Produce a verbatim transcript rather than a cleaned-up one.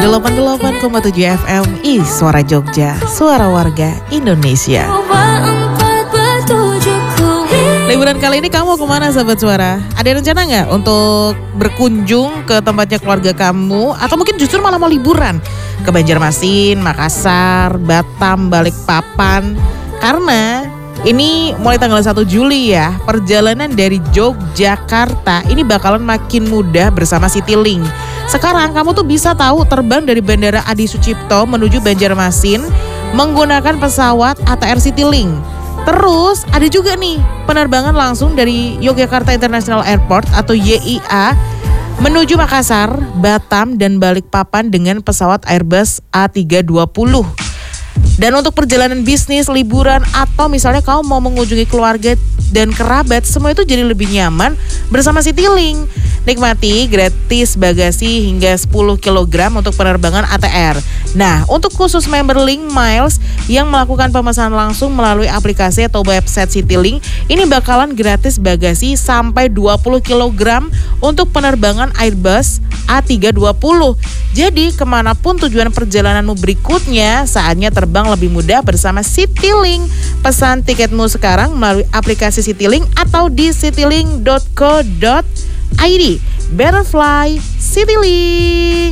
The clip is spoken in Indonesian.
delapan puluh delapan koma tujuh F M I Suara Jogja, suara warga Indonesia. Liburan kali ini kamu kemana sahabat suara? Ada rencana nggak untuk berkunjung ke tempatnya keluarga kamu? Atau mungkin justru malah mau liburan ke Banjarmasin, Makassar, Batam, Balikpapan? Karena ini mulai tanggal satu Juli ya, perjalanan dari Yogyakarta ini bakalan makin mudah bersama Citylink. Sekarang kamu tuh bisa tahu terbang dari Bandara Adi Sucipto menuju Banjarmasin menggunakan pesawat A T R Citylink. Terus ada juga nih penerbangan langsung dari Yogyakarta International Airport atau Y I A menuju Makassar, Batam, dan Balikpapan dengan pesawat Airbus A tiga dua puluh. Dan untuk perjalanan bisnis, liburan, atau misalnya kamu mau mengunjungi keluarga dan kerabat, semua itu jadi lebih nyaman bersama Citylink. Nikmati gratis bagasi hingga sepuluh kilogram untuk penerbangan A T R. Nah, untuk khusus member Link Miles yang melakukan pemesanan langsung melalui aplikasi atau website Citylink, ini bakalan gratis bagasi sampai dua puluh kilogram untuk penerbangan Airbus A tiga dua puluh. Jadi kemanapun tujuan perjalananmu berikutnya, saatnya terbang lebih mudah bersama Citylink. Pesan tiketmu sekarang melalui aplikasi Citylink atau di citylink dot co dot I D. Better fly Citylink.